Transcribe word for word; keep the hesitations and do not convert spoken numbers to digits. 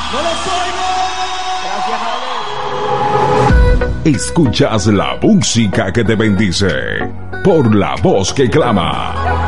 ¡No los oigo! Gracias, Ale. Escuchas la música que te bendice por la voz que clama.